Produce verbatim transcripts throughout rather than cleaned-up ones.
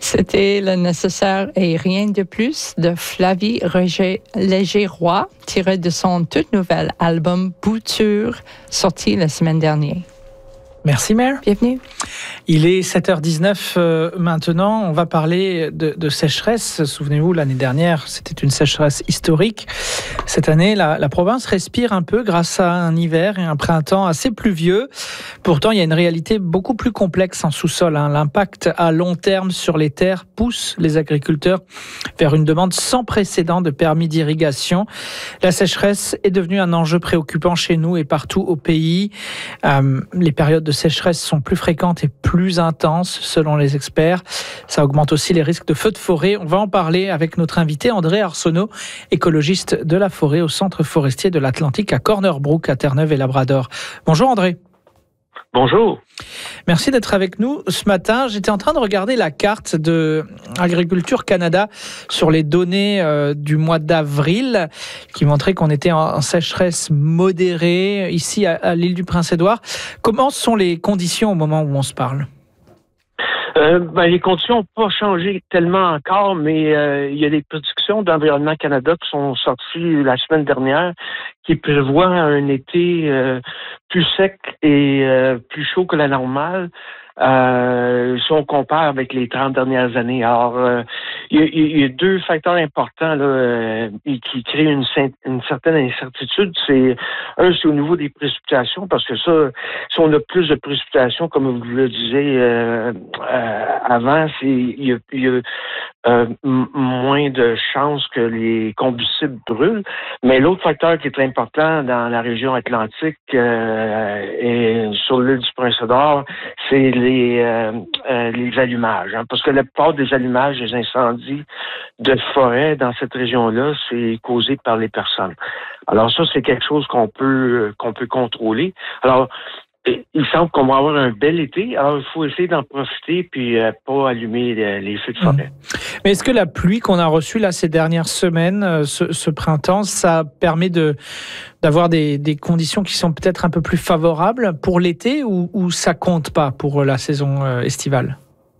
C'était le nécessaire et rien de plus de Flavie Léger-Roy, tiré de son tout nouvel album Bouture, sorti la semaine dernière. Merci Mère. Bienvenue. Il est sept heures dix-neuf euh, maintenant. On va parler de, de sécheresse. Souvenez-vous, l'année dernière, c'était une sécheresse historique. Cette année, la, la province respire un peu grâce à un hiver et un printemps assez pluvieux. Pourtant, il y a une réalité beaucoup plus complexe en sous-sol. Hein. L'impact à long terme sur les terres pousse les agriculteurs vers une demande sans précédent de permis d'irrigation. La sécheresse est devenue un enjeu préoccupant chez nous et partout au pays. Euh, les périodes de sécheresse sont plus fréquentes et plus intenses selon les experts. Ça augmente aussi les risques de feux de forêt. On va en parler avec notre invité André Arsenault, écologiste de la forêt au Centre forestier de l'Atlantique à Corner Brook à Terre-Neuve et Labrador. Bonjour André. Bonjour. Merci d'être avec nous ce matin. J'étais en train de regarder la carte de Agriculture Canada sur les données euh, du mois d'avril qui montrait qu'on était en, en sécheresse modérée ici à, à l'île du Prince-Édouard. Comment sont les conditions au moment où on se parle? Euh, ben, les conditions n'ont pas changé tellement encore, mais euh, il y a des prédictions d'Environnement Canada qui sont sorties la semaine dernière qui prévoient un été euh, plus sec et euh, plus chaud que la normale. Euh, si on compare avec les trente dernières années. Alors, euh, il, y a, il y a deux facteurs importants là, euh, qui créent une, une certaine incertitude. C'est un, c'est au niveau des précipitations, parce que ça, si on a plus de précipitations, comme vous le disiez euh, euh, avant, c'est il y a, il y a euh, m- moins de chances que les combustibles brûlent. Mais l'autre facteur qui est très important dans la région atlantique euh, et sur l'île du Prince-Édouard, c'est les euh, euh, les allumages. Hein, parce que la plupart des allumages, des incendies de forêt dans cette région-là, c'est causé par les personnes. Alors ça, c'est quelque chose qu'on peut qu'on peut contrôler. Alors, il semble qu'on va avoir un bel été. Alors, il faut essayer d'en profiter puis euh, pas allumer les, les feux de forêt. Mmh. Mais est-ce que la pluie qu'on a reçue là ces dernières semaines, ce, ce printemps, ça permet de d'avoir des, des conditions qui sont peut-être un peu plus favorables pour l'été ou, ou ça compte pas pour la saison euh, estivale?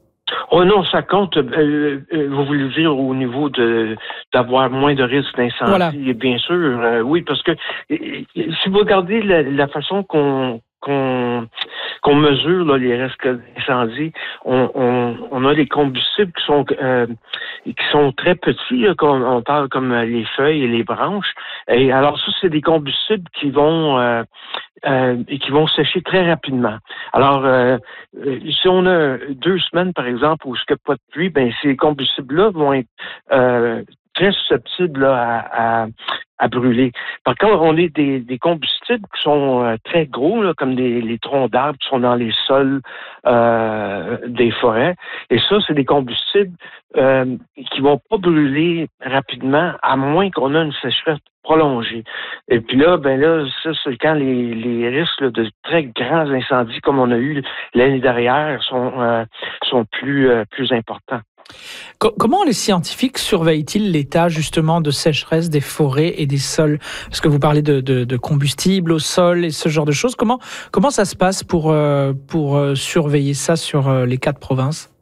Oh non, ça compte. Euh, euh, vous voulez dire au niveau de d'avoir moins de risques d'incendie, voilà. Bien sûr. Euh, oui, parce que euh, si vous regardez la, la façon qu'on qu'on qu'on mesure là, les risques d'incendie, on, on, on a des combustibles qui sont euh, qui sont très petits, là, on, on parle comme les feuilles et les branches. Et alors ça, c'est des combustibles qui vont euh, euh, et qui vont sécher très rapidement. Alors, euh, si on a deux semaines, par exemple, où il n'y a pas de pluie, ben ces combustibles-là vont être euh, très susceptibles là, à, à, à brûler. Par contre, on a des, des combustibles qui sont euh, très gros, là, comme des, les troncs d'arbres qui sont dans les sols euh, des forêts. Et ça, c'est des combustibles euh, qui vont pas brûler rapidement, à moins qu'on ait une sécheresse prolongée. Et puis là, ben là, ça, c'est quand les, les risques là, de très grands incendies, comme on a eu l'année dernière, sont, euh, sont plus, euh, plus importants. Comment les scientifiques surveillent-ils l'état justement de sécheresse des forêts et des sols? Parce que vous parlez de, de, de combustible au sol et ce genre de choses. Comment, comment ça se passe pour, euh, pour euh, surveiller ça sur euh, les quatre provinces?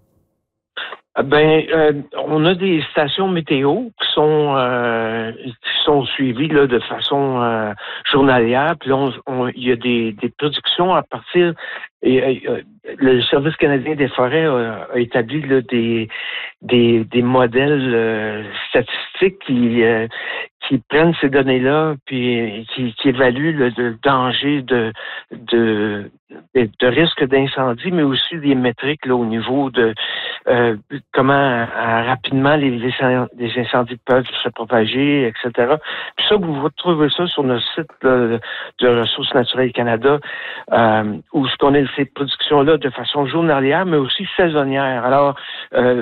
Ben, euh, on a des stations météo qui sont euh, qui sont suivies là de façon euh, journalière. Puis là, il y a des, des prédictions à partir. Et, euh, le Service canadien des forêts a, a établi là, des des des modèles euh, statistiques qui euh, qui prennent ces données-là puis qui, qui évaluent le, le danger de de de, de risque d'incendie, mais aussi des métriques là au niveau de euh, comment euh, rapidement les, les incendies peuvent se propager, et cetera. Puis ça, vous retrouvez ça sur notre site là, de Ressources naturelles Canada, euh, où ce qu'on a ces productions-là de façon journalière, mais aussi saisonnière. Alors, euh,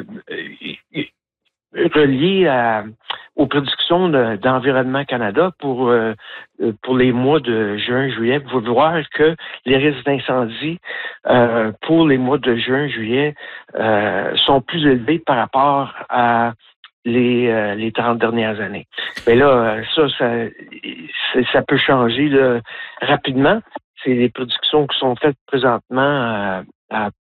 relié à, aux prédictions de, d'Environnement Canada pour euh, pour les mois de juin, juillet, vous pouvez voir que les risques d'incendie euh, pour les mois de juin, juillet euh, sont plus élevés par rapport à les euh, les trente dernières années. Mais là, ça, ça, ça peut changer là, rapidement. C'est des prédictions qui sont faites présentement à, à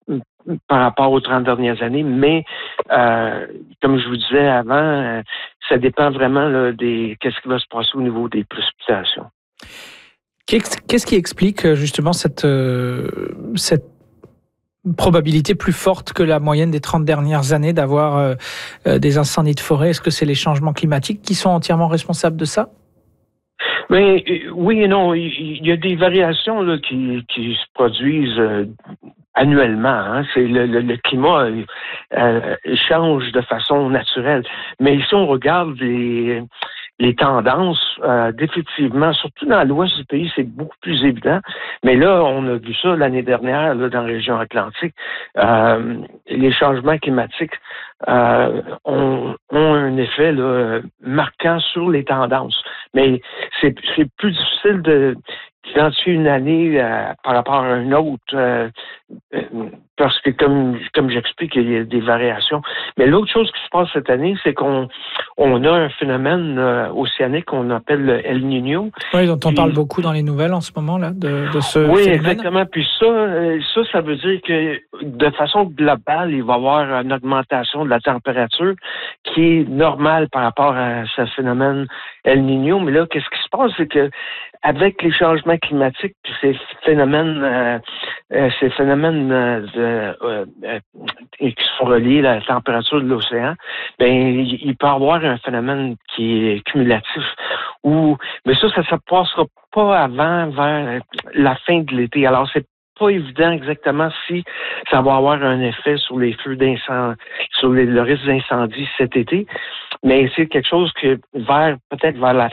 par rapport aux trente dernières années, mais euh, comme je vous disais avant, euh, ça dépend vraiment là, des qu'est-ce qui va se passer au niveau des précipitations. Qu'est-ce qui explique justement cette, euh, cette probabilité plus forte que la moyenne des trente dernières années d'avoir euh, euh, des incendies de forêt? Est-ce que c'est les changements climatiques qui sont entièrement responsables de ça? Mais oui et non, il y a des variations là, qui, qui se produisent euh, annuellement. Hein. C'est le, le, le climat euh, change de façon naturelle. Mais si on regarde les, les tendances, euh, définitivement, surtout dans l'ouest du pays, c'est beaucoup plus évident. Mais là, on a vu ça l'année dernière là, dans la région atlantique. Euh, les changements climatiques euh, ont, ont un effet là, marquant sur les tendances. Mais c'est, c'est plus difficile de d'identifier une année euh, par rapport à une autre, euh, euh, parce que comme comme j'explique, il y a des variations. Mais l'autre chose qui se passe cette année, c'est qu'on on a un phénomène euh, océanique qu'on appelle le El Niño. Oui, dont on Puis, parle beaucoup dans les nouvelles en ce moment là, de, de ce oui, phénomène. exactement. Puis ça, ça, ça veut dire que de façon globale, il va y avoir une augmentation de la température qui est normale par rapport à ce phénomène El Niño. Mais là, qu'est-ce qui se passe, c'est que avec les changements climatiques, puis ces phénomènes, euh, euh, ces phénomènes euh, de, euh, euh, qui sont reliés à la température de l'océan, ben il, il peut y avoir un phénomène qui est cumulatif. Où, mais ça, ça ne se passera pas avant vers la fin de l'été. Alors, c'est pas évident exactement si ça va avoir un effet sur les feux d'incendie, sur les, le risque d'incendie cet été, mais c'est quelque chose que vers peut-être vers la